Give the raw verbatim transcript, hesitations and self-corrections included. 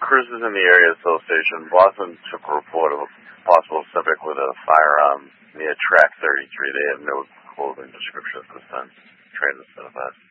cruisers in the area association, Boston took a report of a possible subject with a firearm near track thirty-three. They have no clothing description at this time. Trade is identified.